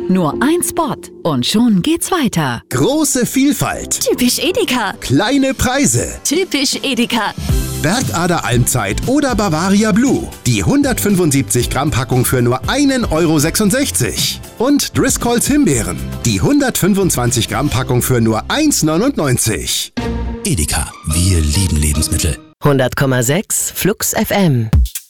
Nur ein Spot und schon geht's weiter. Große Vielfalt. Typisch Edeka. Kleine Preise. Typisch Edeka. Bergader Almzeit oder Bavaria Blue. Die 175 Gramm Packung für nur 1,66 €. Und Driscolls Himbeeren. Die 125 Gramm Packung für nur 1,99 €. Edeka, wir lieben Lebensmittel. 100,6 Flux FM.